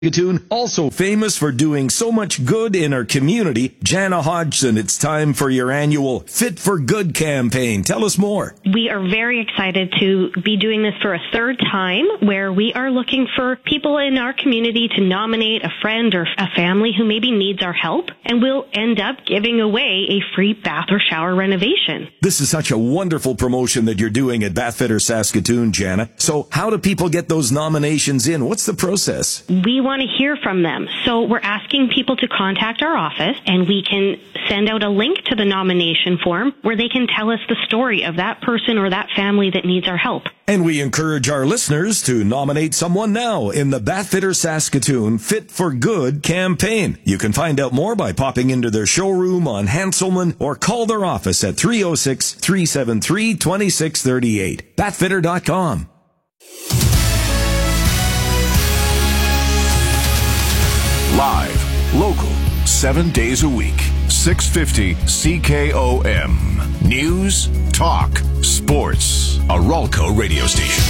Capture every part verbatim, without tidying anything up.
Saskatoon, also famous for doing so much good in our community. Jana Hodgson, it's time for your annual Fit for Good campaign. Tell us more. We are very excited to be doing this for a third time, where we are looking for people in our community to nominate a friend or a family who maybe needs our help, and we'll end up giving away a free bath or shower renovation. This is such a wonderful promotion that you're doing at Bathfitter Saskatoon, Jana. So how do people get those nominations in? What's the process? We want to hear from them. So we're asking people to contact our office, and we can send out a link to the nomination form where they can tell us the story of that person or that family that needs our help. And we encourage our listeners to nominate someone now in the Bathfitter Saskatoon Fit for Good campaign. You can find out more by popping into their showroom on Hanselman or call their office at three oh six, three seven three, two six three eight. bathfitter dot com. Live, local, seven days a week, six fifty C K O M. News, talk, sports. A Ralco radio station.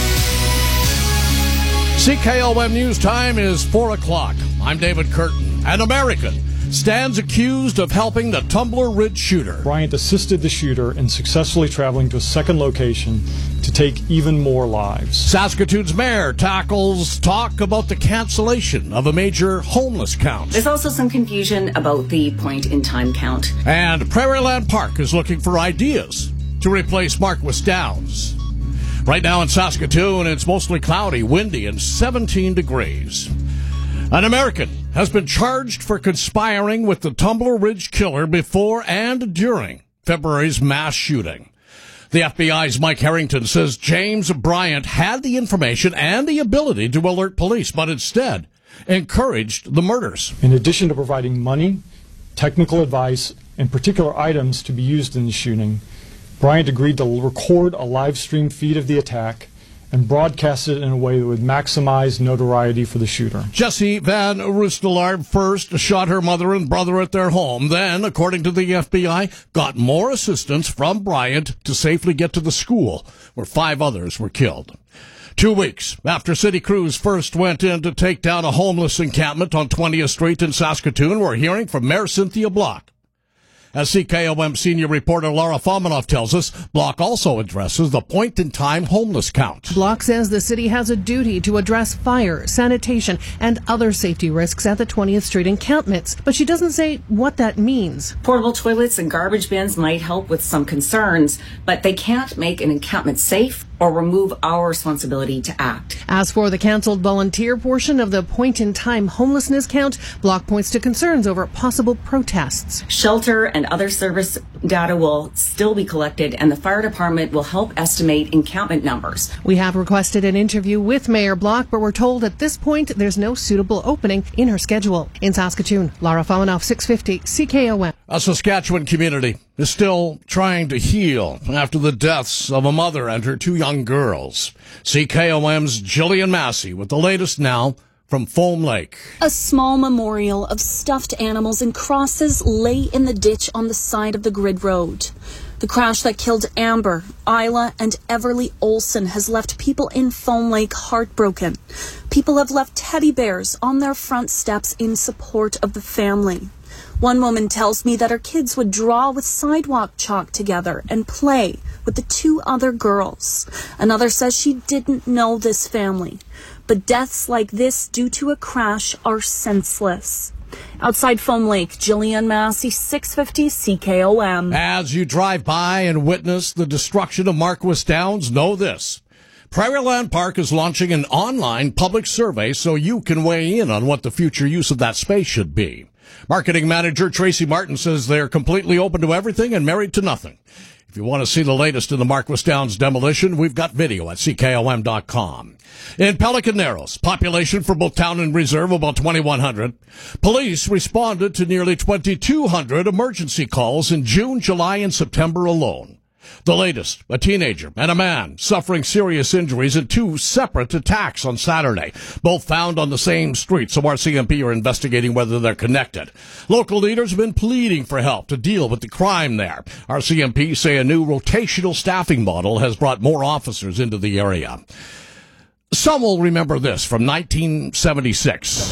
C K O M News time is four o'clock. I'm David Curtin. An American stands accused of helping the Tumbler Ridge shooter. Bryant assisted the shooter in successfully traveling to a second location to take even more lives. Saskatoon's mayor tackles talk about the cancellation of a major homeless count. There's also some confusion about the point-in-time count. And Prairieland Park is looking for ideas to replace Marquis Downs. Right now in Saskatoon, it's mostly cloudy, windy, and seventeen degrees. An American has been charged for conspiring with the Tumbler Ridge killer before and during February's mass shooting. The F B I's Mike Harrington says James Bryant had the information and the ability to alert police, but instead encouraged the murders. In addition to providing money, technical advice, and particular items to be used in the shooting, Bryant agreed to record a live stream feed of the attack and broadcast it in a way that would maximize notoriety for the shooter. Jessie Van Roostelarb first shot her mother and brother at their home, then, according to the F B I, got more assistance from Bryant to safely get to the school, where five others were killed. Two weeks after city crews first went in to take down a homeless encampment on twentieth Street in Saskatoon, we're hearing from Mayor Cynthia Block. As C K O M senior reporter Laura Fomanoff tells us, Block also addresses the point-in-time homeless count. Block says the city has a duty to address fire, sanitation, and other safety risks at the twentieth Street encampments, but she doesn't say what that means. Portable toilets and garbage bins might help with some concerns, but they can't make an encampment safe or remove our responsibility to act. As for the canceled volunteer portion of the point-in-time homelessness count, Block points to concerns over possible protests. Shelter and other service data will still be collected, and the fire department will help estimate encampment numbers. We have requested an interview with Mayor Block, but we're told at this point there's no suitable opening in her schedule. In Saskatoon, Laura Fomanoff, six fifty C K O M. A Saskatchewan community is still trying to heal after the deaths of a mother and her two young girls. C K O M's Jillian Massey with the latest now from Foam Lake. A small memorial of stuffed animals and crosses lay in the ditch on the side of the grid road. The crash that killed Amber, Isla, and Everly Olson has left people in Foam Lake heartbroken. People have left teddy bears on their front steps in support of the family. One woman tells me that her kids would draw with sidewalk chalk together and play with the two other girls. Another says she didn't know this family. But deaths like this due to a crash are senseless. Outside Foam Lake, Jillian Massey, six fifty C K O M. As you drive by and witness the destruction of Marquis Downs, know this. Prairieland Park is launching an online public survey so you can weigh in on what the future use of that space should be. Marketing manager Tracy Martin says they're completely open to everything and married to nothing. If you want to see the latest in the Marquis Downs demolition, we've got video at C K O M dot com. In Pelican Narrows, population for both town and reserve about twenty-one hundred. Police responded to nearly twenty-two hundred emergency calls in June, July, and September alone. The latest, a teenager and a man suffering serious injuries in two separate attacks on Saturday, both found on the same street, so R C M P are investigating whether they're connected. Local leaders have been pleading for help to deal with the crime there. R C M P say a new rotational staffing model has brought more officers into the area. Some will remember this from nineteen seventy-six.